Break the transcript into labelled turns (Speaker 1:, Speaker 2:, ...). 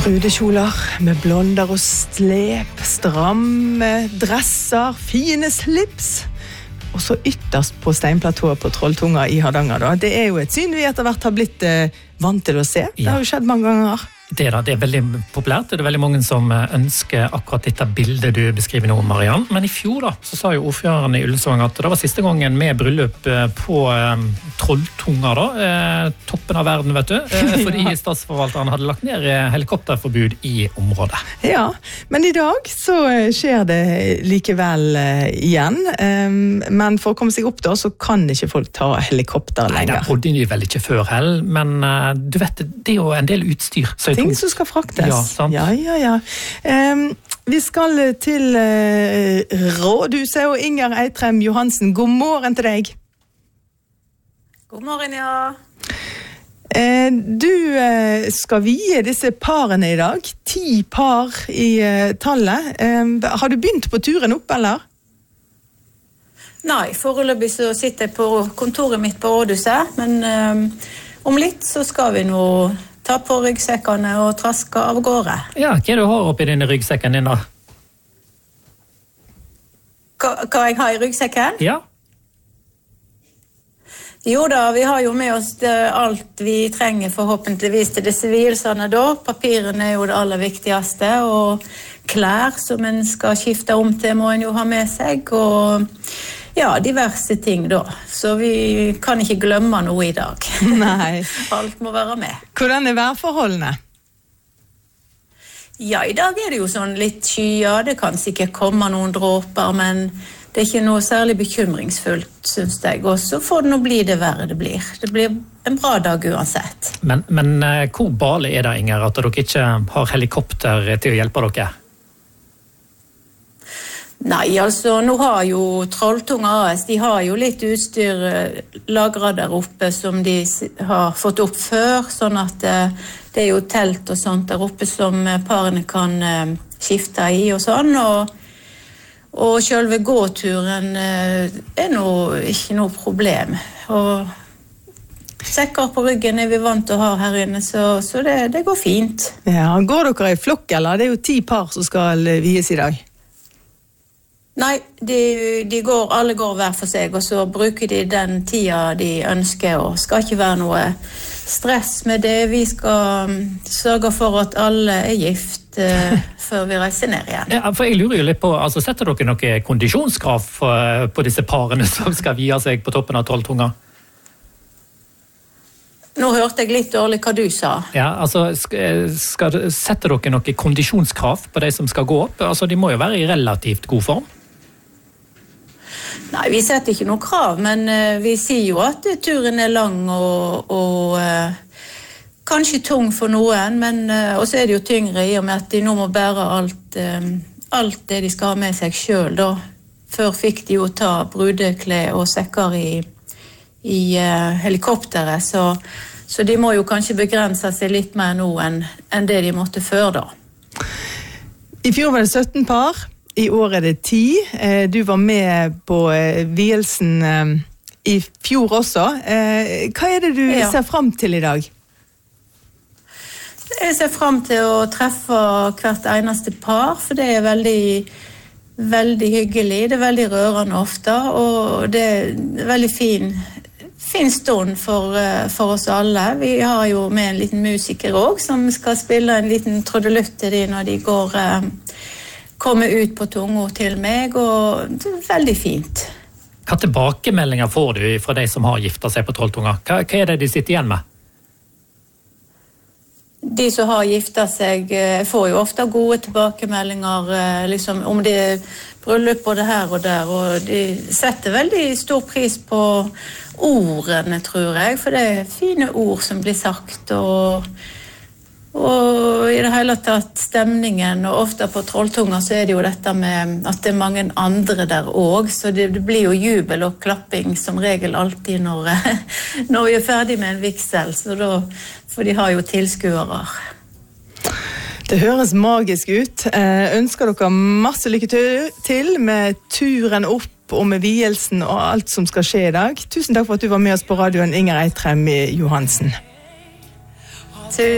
Speaker 1: Brudekjoler med blonder og slep, stramme dresser, fine slips. Og så ytterst på steinplatået på Trolltunga i Hardanger da. Det jo et syn vi etter hvert har blitt vant til å se. Det har jo skjedd mange ganger.
Speaker 2: Det er veldig populært, det veldig mange som ønsker akkurat dette bildet du beskriver nå, Mariann. Men i fjor da, så sa jo ordføreren i Ullensvang at det var siste gangen med bryllup på Trolltunga da, toppen av verden, vet du, fordi statsforvalteren hadde lagt ned helikopterforbud i området. Ja, men i dag så skjer det likevel igjen, men for å komme seg opp da, så kan ikke folk ta helikopter lenger. Nei, det bodde de vel ikke før heller, men du vet, det jo en del utstyr, så ting som skal fraktes. Ja, sant. Ja. Vi skal til Rådhuset og Inger Eitrem Johansen. God morgen til deg.
Speaker 3: God morgen, ja.
Speaker 1: Du skal vie disse parene i dag. 10 par i tallet. Har du begynt på turen opp, eller?
Speaker 3: Nei, foreløpig så sitter jeg på kontoret mitt på Rådhuset, men om litt så skal vi nå ta på ryggsekkene og traske av gårde. Ja,
Speaker 2: hva du har oppi denne ryggsekken din da?
Speaker 3: Hva jeg har i ryggsekken?
Speaker 2: Ja.
Speaker 3: Jo da, vi har jo med oss alt vi trenger forhåpentligvis til disse vielsene da. Papirene jo det aller viktigste, og klær som en skal skifte om til må en jo ha med seg, og ja, diverse ting da. Så vi kan ikke glemme noe i dag.
Speaker 1: Nei.
Speaker 3: Alt må være med.
Speaker 1: Hvordan værforholdene?
Speaker 3: Ja, i dag det jo sånn litt skyer. Det kan sikkert komme noen dråper, men det ikke noe særlig bekymringsfullt, synes jeg. Og så får det nå bli det verre det blir. Det blir en bra dag uansett.
Speaker 2: Men hvor bale det, Inger, at dere ikke har helikopter til å hjelpe dere?
Speaker 3: Nei, altså, nå har jo Trolltunga AS, de har jo litt utstyr lagret der oppe som de har fått opp før, sånn at det jo telt og sånt der oppe som parene kan skifte i og sånn, og selve gåturen nå ikke noe problem. Og sekker på ryggen vi vant til å ha her inne, så det går fint.
Speaker 1: Ja, går dere i flokk, eller? Det jo 10 par som skal vies i dag.
Speaker 3: Nei, alle går hver for seg, og så bruker de den tida de ønsker, og skal ikke være noe stress med det. Vi skal sørge for at alle gift før vi reiser ned igjen.
Speaker 2: Ja, for jeg lurer jo litt på, altså setter dere noen kondisjonskrav på disse parene som skal vie seg på toppen av Trolltunga?
Speaker 3: Nå hørte jeg litt dårlig hva du sa.
Speaker 2: Ja, altså, setter dere noen kondisjonskrav på de som skal gå opp? Altså, de må jo være i relativt god form.
Speaker 3: Nei, vi setter ikke noe krav, men vi sier jo at turen lang og kanskje tung for noen, men og så det jo tyngre i og med at de nå må bære alt det de skal ha med seg selv da. Før fikk de jo ta brudekle og sekker i helikopteret, så de må jo kanskje begrense seg litt mer nå enn det de måtte før da.
Speaker 1: I fjor var det 17 par. I år det 10. Du var med på vielsen i fjor også. Hva det du ser frem til i dag?
Speaker 3: Jeg ser frem til å treffe hvert eneste par, for det veldig, veldig hyggelig. Det veldig rørende ofte, og det veldig fin stund for oss alle. Vi har jo med en liten musiker også, som skal spille en liten trudelutt til de når de kommer ut på tunga til meg, og det veldig fint.
Speaker 2: Hva tilbakemeldinger får du fra de som har giftet seg på Trolltunga? Hva det de sitter igjen med?
Speaker 3: De som har giftet seg får jo ofte gode tilbakemeldinger, liksom, om det bryllup både her og der, og de setter veldig stor pris på ordene, tror jeg, for det fine ord som blir sagt, og i det hele tatt stemningen, og ofte på Trolltunga så det jo dette med at det mange andre der også, så det blir jo jubel og klapping som regel alltid når vi ferdig med en vigsel, for de har jo tilskuere.
Speaker 1: Det høres magisk ut. Ønsker dere masse lykke til med turen opp og med vielsen og alt som skal skje i dag. Tusen takk for at du var med oss på radioen, Inger Eitrem Johansen.